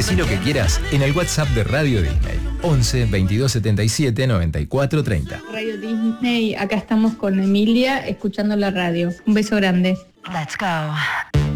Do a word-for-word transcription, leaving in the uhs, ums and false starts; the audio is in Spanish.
Decí lo que quieras en el WhatsApp de Radio Disney. once veintidós setenta y siete noventa y cuatro treinta. Radio Disney, acá estamos con Emilia escuchando la radio. Un beso grande. Let's go.